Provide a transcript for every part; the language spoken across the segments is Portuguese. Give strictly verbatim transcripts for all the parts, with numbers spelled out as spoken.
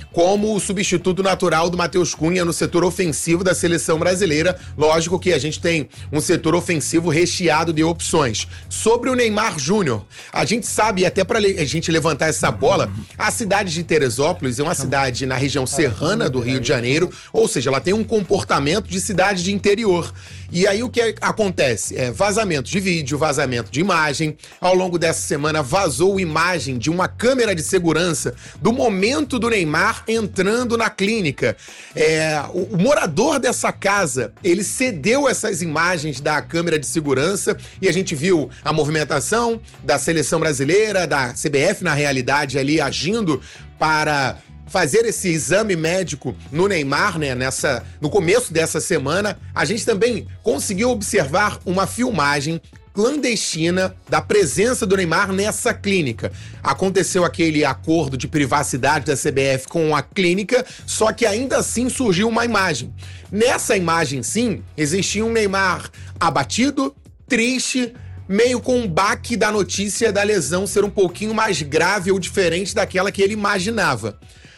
como o substituto natural do Matheus Cunha no setor ofensivo da seleção brasileira. Lógico que a gente tem um setor ofensivo recheado de opções. Sobre o Neymar Júnior, a gente sabe, até para a gente levantar essa bola, a cidade de Teresópolis é uma cidade na região serrana do Rio de Janeiro, ou seja, ela tem um comportamento de cidade de interior. E aí o que acontece? É vazamento de vídeo, vazamento de imagem. Ao longo dessa semana vazou imagem de uma câmera de segurança do momento do Neymar entrando na clínica. É, o, o morador dessa casa, ele cedeu essas imagens da câmera de segurança e a gente viu a movimentação da seleção brasileira, da C B F na realidade ali agindo para fazer esse exame médico no Neymar, né, nessa, no começo dessa semana. A gente também conseguiu observar uma filmagem clandestina da presença do Neymar nessa clínica. Aconteceu aquele acordo de privacidade da C B F com a clínica, só que ainda assim surgiu uma imagem. Nessa imagem, sim, existia um Neymar abatido, triste, meio com um baque da notícia da lesão ser um pouquinho mais grave ou diferente daquela que ele imaginava.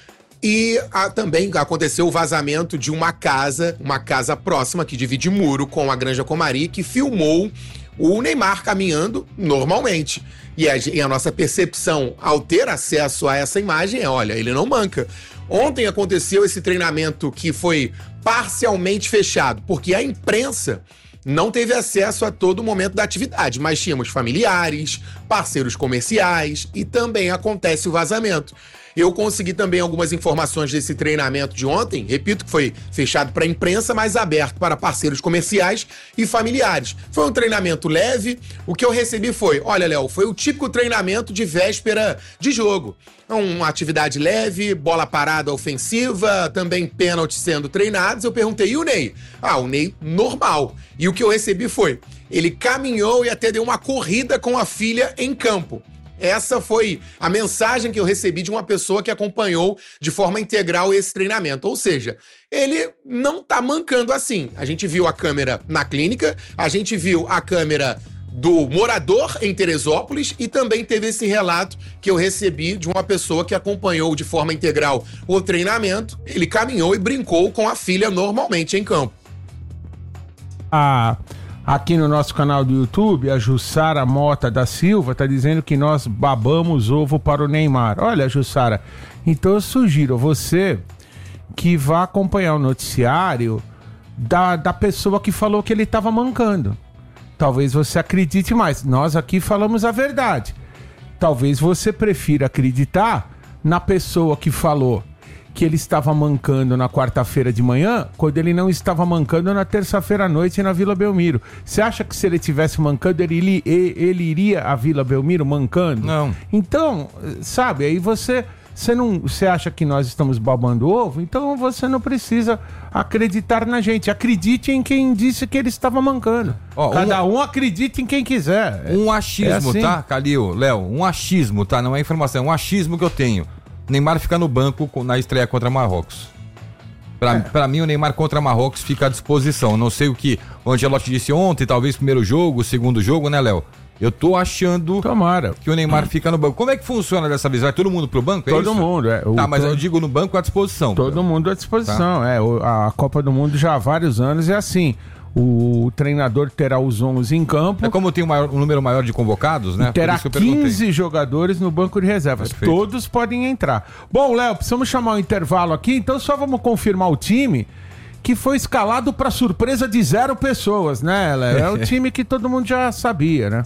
E a, também aconteceu o vazamento de uma casa, uma casa próxima que divide muro com a Granja Comari, que filmou o Neymar caminhando normalmente. E a, e a nossa percepção ao ter acesso a essa imagem é, olha, ele não manca. Ontem aconteceu esse treinamento que foi parcialmente fechado, porque a imprensa não teve acesso a todo momento da atividade, mas tínhamos familiares, parceiros comerciais e também acontece o vazamento. Eu consegui também algumas informações desse treinamento de ontem, repito que foi fechado para a imprensa, mas aberto para parceiros comerciais e familiares. Foi um treinamento leve, o que eu recebi foi, olha, Léo, foi o típico treinamento de véspera de jogo. Uma atividade leve, bola parada ofensiva, também pênalti sendo treinados. Eu perguntei, e o Ney? Ah, o Ney normal. E o que eu recebi foi, ele caminhou e até deu uma corrida com a filha em campo. Essa foi a mensagem que eu recebi de uma pessoa que acompanhou de forma integral esse treinamento. Ou seja, ele não tá mancando assim. A gente viu a câmera na clínica, a gente viu a câmera do morador em Teresópolis e também teve esse relato que eu recebi de uma pessoa que acompanhou de forma integral o treinamento. Ele caminhou e brincou com a filha normalmente em campo. Ah... Aqui no nosso canal do YouTube, a Jussara Mota da Silva tá dizendo que nós babamos ovo para o Neymar. Olha, Jussara, então eu sugiro a você que vá acompanhar o noticiário da, da pessoa que falou que ele estava mancando. Talvez você acredite mais. Nós aqui falamos a verdade. Talvez você prefira acreditar na pessoa que falou que ele estava mancando na quarta-feira de manhã, quando ele não estava mancando na terça-feira à noite na Vila Belmiro. Você acha que se ele tivesse mancando, ele, ele, ele iria à Vila Belmiro mancando? Não. Então, sabe, aí você, você, não, você acha que nós estamos babando ovo? Então você não precisa acreditar na gente. Acredite em quem disse que ele estava mancando. Ó, Cada um, um acredita em quem quiser. Um achismo, é assim. Tá, Calil, Léo? Um achismo, tá? Não é informação, é um achismo que eu tenho. Neymar fica no banco na estreia contra Marrocos. Pra, é. pra mim, o Neymar contra Marrocos fica à disposição. Não sei o que o Ancelotti disse ontem, talvez primeiro jogo, segundo jogo, né, Léo? Eu tô achando Tomara. que o Neymar hum. fica no banco. Como é que funciona dessa vez? Vai todo mundo pro banco? É todo isso? mundo, é. O tá, mas todo... eu digo no banco à disposição. Todo pra... mundo à disposição, tá. é. A Copa do Mundo já há vários anos é assim. O treinador terá os onze em campo. É como tem um, maior, um número maior de convocados, né? Terá quinze jogadores no banco de reservas. Perfeito. Todos podem entrar. Bom, Léo, precisamos chamar um intervalo aqui, então só vamos confirmar o time que foi escalado para surpresa de zero pessoas, né, Léo? É o time que todo mundo já sabia, né?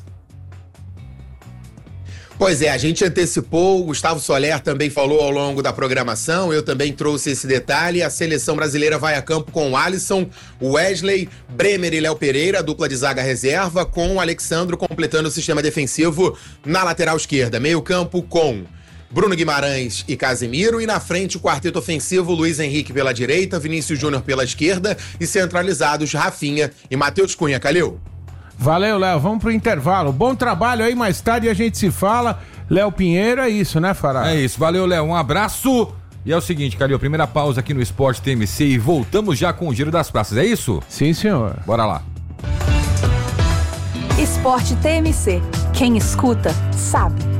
Pois é, a gente antecipou, o Gustavo Soler também falou ao longo da programação, eu também trouxe esse detalhe, a seleção brasileira vai a campo com o Alisson, o Wesley, Bremer e Léo Pereira, dupla de zaga reserva, com o Alexandro completando o sistema defensivo na lateral esquerda, meio campo com Bruno Guimarães e Casemiro, e na frente o quarteto ofensivo, Luiz Henrique pela direita, Vinícius Júnior pela esquerda e centralizados Rafinha e Matheus Cunha. Calil. Valeu, Léo. Vamos pro intervalo. Bom trabalho aí, mais tarde a gente se fala. Léo Pinheiro, é isso, né, Fará? É isso. Valeu, Léo. Um abraço. E é o seguinte, Calil, primeira pausa aqui no Esporte T M C e voltamos já com o Giro das Praças. É isso? Sim, senhor. Bora lá. Esporte T M C. Quem escuta, sabe.